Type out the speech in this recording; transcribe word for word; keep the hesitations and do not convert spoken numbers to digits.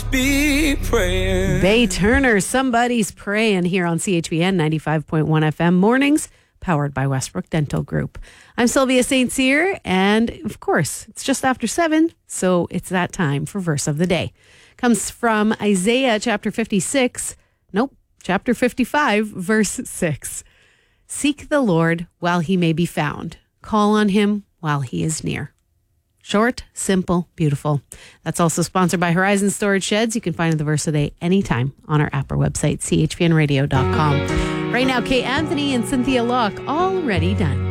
must be praying. Bay Turner, Somebody's Praying here on C H B N ninety-five point one F M mornings, powered by Westbrook Dental Group. I'm Sylvia Saint Cyr, and of course, it's just after seven, so it's that time for Verse of the Day. Comes from Isaiah chapter fifty-six, nope, chapter fifty-five, verse six. Seek the Lord while he may be found. Call on him while he is near. Short, simple, beautiful. That's also sponsored by Horizon Storage Sheds. You can find the Verse of the Day anytime on our app or website, c h p n radio dot com. Right now, Kay Anthony and Cynthia Locke, already done.